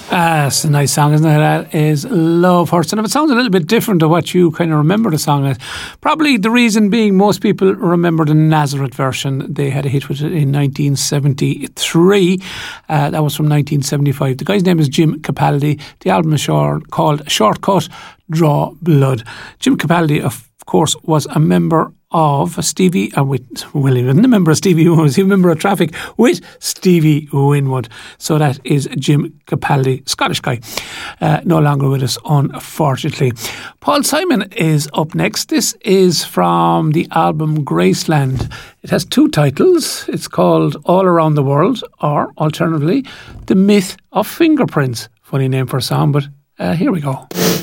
It's a nice song, isn't it? That is Love Hurts. And if it sounds a little bit different to what you kind of remember the song as, probably the reason being most people remember the Nazareth version. They had a hit with it in 1973. That was from 1975. The guy's name is Jim Capaldi. The album is called Shortcut, Draw Blood. Jim Capaldi, of course, was a member of Stevie, he wasn't a member of Stevie Winwood, he was a member of Traffic with Stevie Winwood. So that is Jim Capaldi, Scottish guy, no longer with us, unfortunately. Paul Simon is up next. This is from the album Graceland. It has two titles. It's called All Around the World, or alternatively, The Myth of Fingerprints. Funny name for a song, but here we go.